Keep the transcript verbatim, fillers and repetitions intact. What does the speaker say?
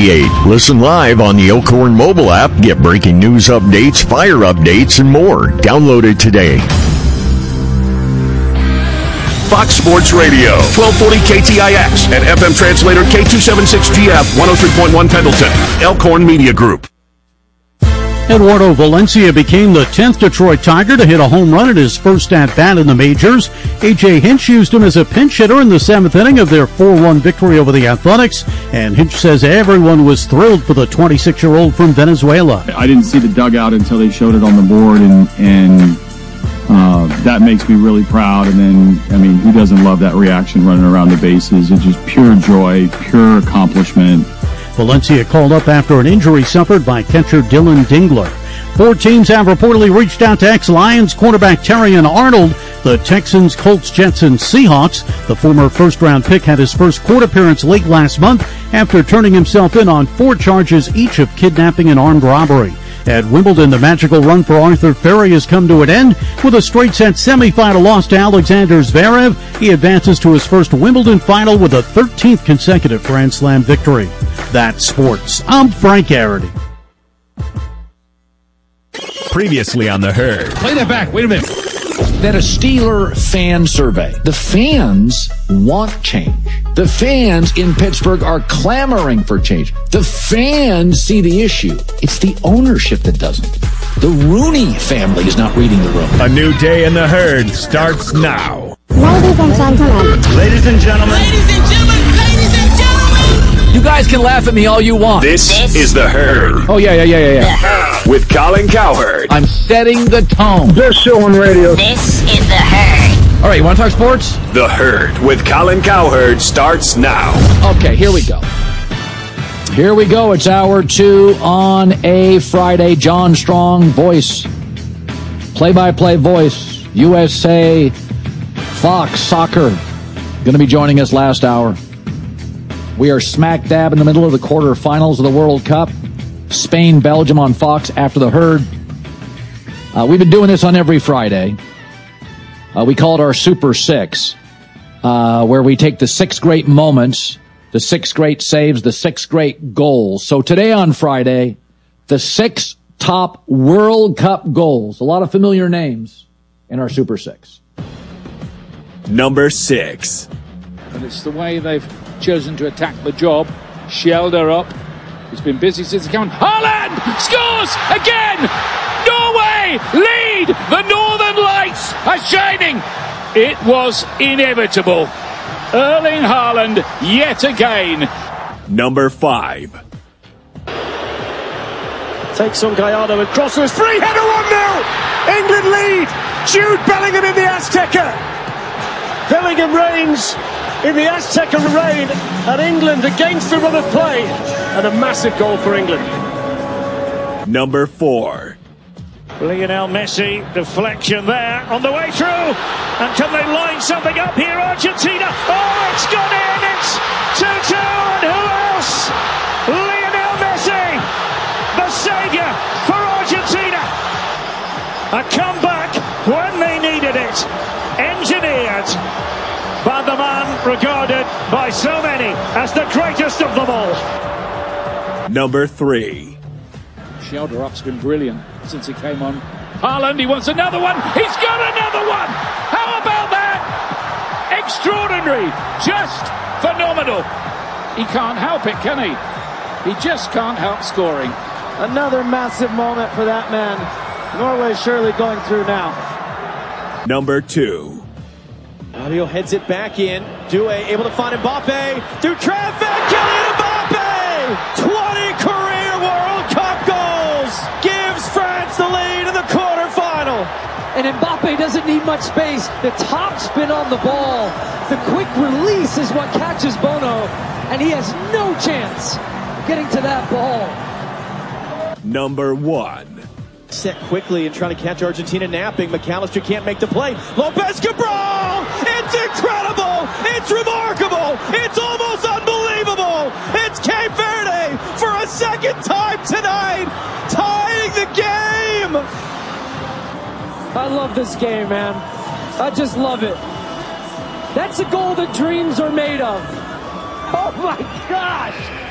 ninety-eight. Listen live on the Elkhorn mobile app. Get breaking news updates, fire updates, and more. Download it today. Fox Sports Radio, twelve forty K T I X, and F M translator K two seventy-six G F, one oh three point one Pendleton. Elkhorn Media Group. Eduardo Valencia became the tenth Detroit Tiger to hit a home run at his first at-bat in the majors. A J. Hinch used him as a pinch hitter in the seventh inning of their four one victory over the Athletics, and Hinch says everyone was thrilled for the twenty-six-year-old from Venezuela. I didn't see the dugout until they showed it on the board, and and uh, that makes me really proud. And then, I mean, who doesn't love that reaction running around the bases? It's just pure joy, pure accomplishment. Valencia called up after an injury suffered by catcher Dylan Dingler. Four teams have reportedly reached out to ex-Lions quarterback Terrion Arnold. The Texans, Colts, Jets, and Seahawks. The former first-round pick had his first court appearance late last month after turning himself in on four charges, each of kidnapping and armed robbery. At Wimbledon, the magical run for Arthur Ferry has come to an end with a straight-set semifinal loss to Alexander Zverev. He advances to his first Wimbledon final with a thirteenth consecutive Grand Slam victory. That's sports. I'm Frank Arity. Previously on The Herd. Play that back. Wait a minute. That a Steeler fan survey. The fans want change. The fans in Pittsburgh are clamoring for change. The fans see the issue. It's the ownership that doesn't. The Rooney family is not reading the room. A new day in The Herd starts now. Ladies and gentlemen. Ladies and gentlemen. Ladies and gentlemen. Ladies and gentlemen. You guys can laugh at me all you want. This, this is The Herd. Oh, yeah, yeah, yeah, yeah, yeah. With Colin Cowherd. I'm setting the tone. Best show on radio. This is The Herd. All right, you want to talk sports? The Herd with Colin Cowherd starts now. Okay, here we go. Here we go. It's hour two on a Friday. John Strong, voice, play-by-play voice, U S A, Fox Soccer, going to be joining us last hour. We are smack dab in the middle of the quarterfinals of the World Cup. Spain, Belgium on Fox after The Herd. Uh, we've been doing this on every Friday. Uh, we call it our Super Six, uh, where we take the six great moments, the six great saves, the six great goals. So today on Friday, the six top World Cup goals. A lot of familiar names in our Super Six. Number six. And it's the way they've chosen to attack the job. Shelled her up. It's been busy since the count. Haaland scores again! Norway lead! The Northern Lights are shining! It was inevitable. Erling Haaland yet again. Number five. Takes on Gallardo and crosses. Free header one nil! England lead! Jude Bellingham in the Azteca. Bellingham reigns in the Azteca reign at England against the run of play. And a massive goal for England. Number four. Lionel Messi, deflection there on the way through. And can they line something up here, Argentina? Oh, it's gone in! It's two two, and who else? Lionel Messi, the saviour for Argentina. A comeback when they needed it. Engineered by the man regarded by so many as the greatest of them all. Number three. Shelled up's been brilliant since he came on. Haaland, he wants another one. He's got another one. How about that? Extraordinary. Just phenomenal. He can't help it, can he? He just can't help scoring. Another massive moment for that man. Norway surely going through now. Number two. Mario heads it back in. Due able to find Mbappe. Through traffic. Kylian Mbappe! twenty career World Cup goals! Gives France the lead in the quarterfinal. And Mbappe doesn't need much space. The top spin on the ball. The quick release is what catches Bono. And he has no chance getting to that ball. Number one. Set quickly and trying to catch Argentina napping. McAllister can't make the play. Lopez Cabral! It's incredible! It's remarkable! It's almost unbelievable! It's Cape Verde for a second time tonight! Tying the game! I love this game, man. I just love it. That's a goal that dreams are made of. Oh my gosh!